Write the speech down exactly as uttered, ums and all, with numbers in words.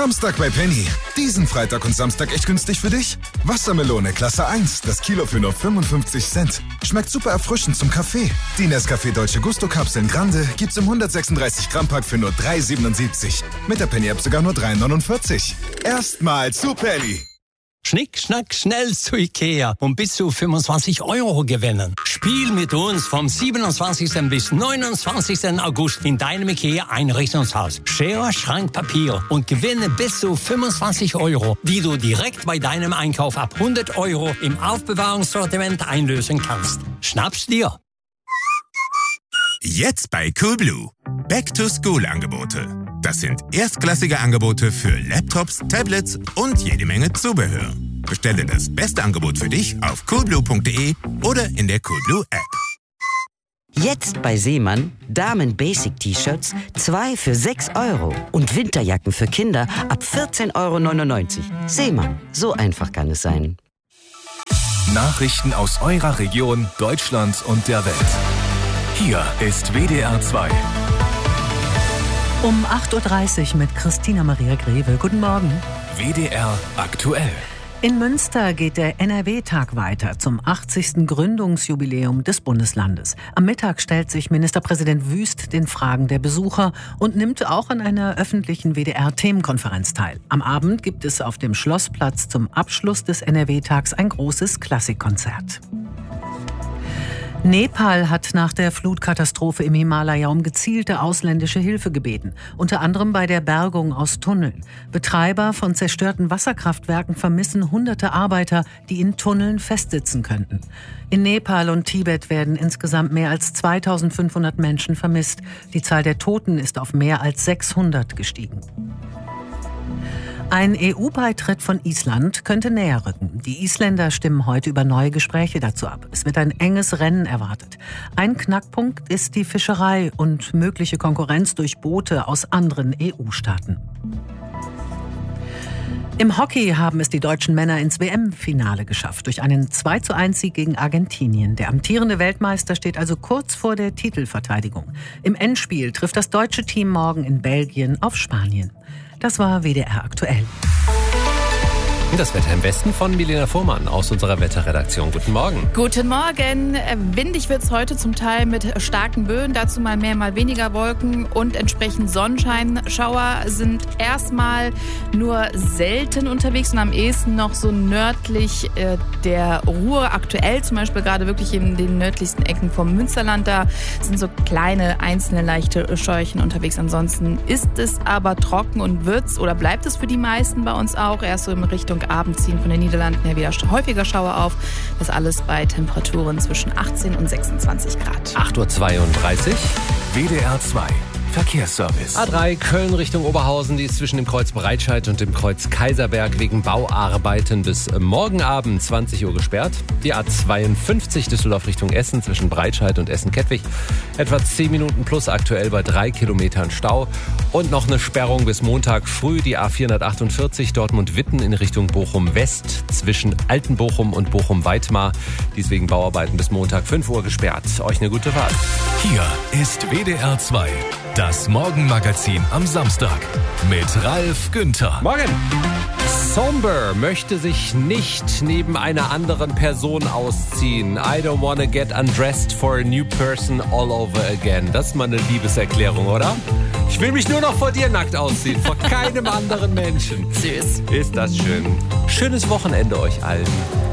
Samstag bei Penny. Diesen Freitag und Samstag echt günstig für dich? Wassermelone Klasse eins, das Kilo für nur fünfundfünfzig Cent. Schmeckt super erfrischend zum Kaffee. Die Nescafé Dolce Gusto Kapseln Grande gibt's im hundertsechsunddreißig Gramm Pack für nur drei siebenundsiebzig. Mit der Penny App sogar nur drei neunundvierzig. Erstmal zu Penny. Schnick, schnack, schnell zu Ikea und bis zu fünfundzwanzig Euro gewinnen. Spiel mit uns vom siebenundzwanzigsten bis neunundzwanzigsten August in deinem Ikea-Einrichtungshaus. Schere, Schrank, Papier und gewinne bis zu fünfundzwanzig Euro, die du direkt bei deinem Einkauf ab hundert Euro im Aufbewahrungssortiment einlösen kannst. Schnapp's dir! Jetzt bei Coolblue. Back-to-School-Angebote. Das sind erstklassige Angebote für Laptops, Tablets und jede Menge Zubehör. Bestelle das beste Angebot für dich auf coolblue punkt de oder in der Coolblue App. Jetzt bei Seemann Damen-Basic-T-Shirts zwei für sechs Euro und Winterjacken für Kinder ab vierzehn Euro neunundneunzig. Seemann, so einfach kann es sein. Nachrichten aus eurer Region, Deutschland und der Welt. Hier ist W D R zwei. Um acht Uhr dreißig mit Christina Maria Greve. Guten Morgen. W D R aktuell. In Münster geht der N R W-Tag weiter zum achtzigsten Gründungsjubiläum des Bundeslandes. Am Mittag stellt sich Ministerpräsident Wüst den Fragen der Besucher und nimmt auch an einer öffentlichen W D R-Themenkonferenz teil. Am Abend gibt es auf dem Schlossplatz zum Abschluss des N R W-Tags ein großes Klassikkonzert. Nepal hat nach der Flutkatastrophe im Himalaya um gezielte ausländische Hilfe gebeten, unter anderem bei der Bergung aus Tunneln. Betreiber von zerstörten Wasserkraftwerken vermissen hunderte Arbeiter, die in Tunneln festsitzen könnten. In Nepal und Tibet werden insgesamt mehr als zweitausendfünfhundert Menschen vermisst. Die Zahl der Toten ist auf mehr als sechshundert gestiegen. Ein E U-Beitritt von Island könnte näher rücken. Die Isländer stimmen heute über neue Gespräche dazu ab. Es wird ein enges Rennen erwartet. Ein Knackpunkt ist die Fischerei und mögliche Konkurrenz durch Boote aus anderen E U-Staaten. Im Hockey haben es die deutschen Männer ins W M-Finale geschafft, durch einen zwei zu eins Sieg gegen Argentinien. Der amtierende Weltmeister steht also kurz vor der Titelverteidigung. Im Endspiel trifft das deutsche Team morgen in Belgien auf Spanien. Das war W D R aktuell. Das Wetter im Westen von Milena Fuhrmann aus unserer Wetterredaktion. Guten Morgen. Guten Morgen. Windig wird es heute zum Teil mit starken Böen. Dazu mal mehr, mal weniger Wolken und entsprechend Sonnenschein. Schauer sind erstmal nur selten unterwegs und am ehesten noch so nördlich äh, der Ruhr. Aktuell zum Beispiel gerade wirklich in den nördlichsten Ecken vom Münsterland. Da sind so kleine, einzelne leichte Scheuchen unterwegs. Ansonsten ist es aber trocken und wird's oder bleibt es für die meisten bei uns auch. Erst so in Richtung Abend ziehen von den Niederlanden her wieder häufiger Schauer auf. Das alles bei Temperaturen zwischen achtzehn und sechsundzwanzig Grad. acht Uhr zweiunddreißig. W D R zwei. Verkehrsservice. A drei Köln Richtung Oberhausen, die ist zwischen dem Kreuz Breitscheid und dem Kreuz Kaiserberg wegen Bauarbeiten bis morgen Abend zwanzig Uhr gesperrt. Die A zweiundfünfzig Düsseldorf Richtung Essen zwischen Breitscheid und Essen-Kettwig. Etwa zehn Minuten plus aktuell bei drei Kilometern Stau. Und noch eine Sperrung bis Montag früh, die A vierhundertachtundvierzig Dortmund-Witten in Richtung Bochum-West zwischen Altenbochum und Bochum-Weitmar. Die ist wegen Bauarbeiten bis Montag fünf Uhr gesperrt. Euch eine gute Fahrt. Hier ist W D R zwei. Das Morgenmagazin am Samstag mit Ralf Günther. Morgen! Somber möchte sich nicht neben einer anderen Person ausziehen. I don't wanna get undressed for a new person all over again. Das ist mal eine Liebeserklärung, oder? Ich will mich nur noch vor dir nackt ausziehen, vor keinem anderen Menschen. Süß. Ist das schön. Schönes Wochenende euch allen.